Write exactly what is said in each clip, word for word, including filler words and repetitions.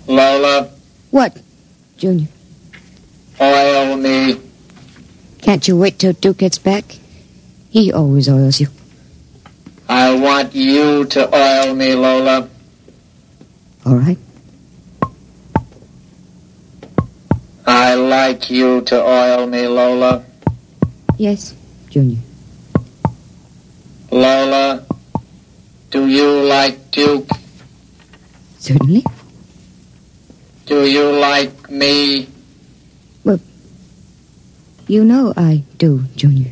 Lola. What, Junior? Oil me. Can't you wait till Duke gets back? He always oils you. I want you to oil me, Lola. All right. I like you to oil me, Lola. Yes, Junior. Lola, do you like Duke? Certainly. Do you like me? Well, you know I do, Junior.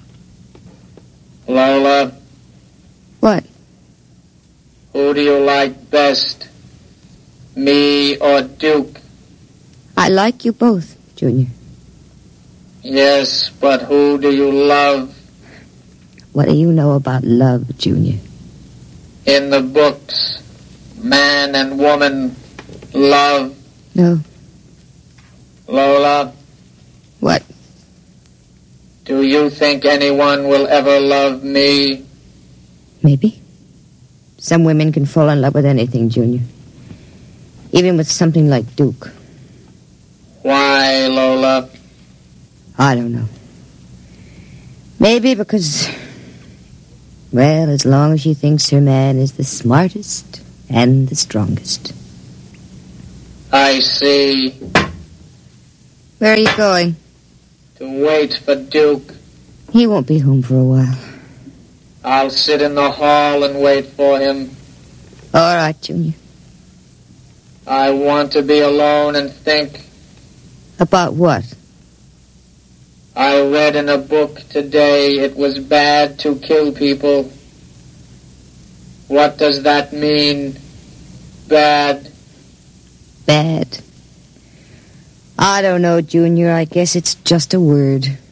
Lola. What? Who do you like best? Me or Duke? I like you both, Junior. Yes, but who do you love? What do you know about love, Junior? In the books, man and woman love. No. Lola. What? Do you think anyone will ever love me? Maybe. Some women can fall in love with anything, Junior. Even with something like Duke. Why, Lola? I don't know. Maybe because, well, as long as she thinks her man is the smartest and the strongest. I see. Where are you going? To wait for Duke. He won't be home for a while. I'll sit in the hall and wait for him. All right, Junior. I want to be alone and think. About what? I read in a book today it was bad to kill people. What does that mean? Bad. Bad. I don't know, Junior. I guess it's just a word.